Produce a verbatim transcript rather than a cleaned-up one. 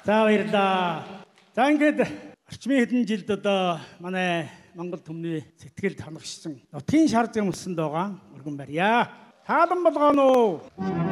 За баярлаа. За ингээд орчмын хэдэн жилд одоо манай Монгол түмний сэтгэлд ханагшсан нутгийн шар зэмлсэнд байгаа өргөн барья. Таалан болгоно уу?